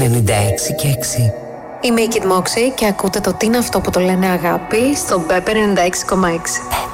96 και 6. Είμαι η Kid Moxie και ακούτε το «Τι είναι αυτό που το λένε αγάπη» στο Pepper 96,6.